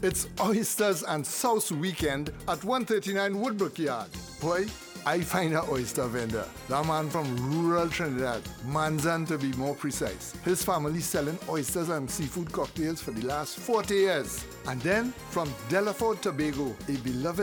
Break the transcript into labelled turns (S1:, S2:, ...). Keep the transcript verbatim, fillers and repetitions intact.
S1: It's Oysters and Sauce Weekend at one thirty-nine Woodbrook Yard. Boy, I find an oyster vendor. That man from rural Trinidad, Manzan to be more precise. His family selling oysters and seafood cocktails for the last forty years. And then from Delaford, Tobago, a beloved